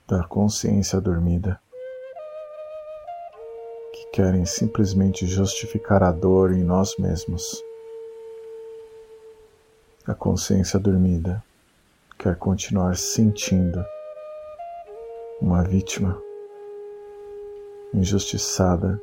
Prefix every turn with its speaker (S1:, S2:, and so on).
S1: da consciência dormida, que querem simplesmente justificar a dor em nós mesmos. A consciência dormida quer continuar sentindo uma vítima injustiçada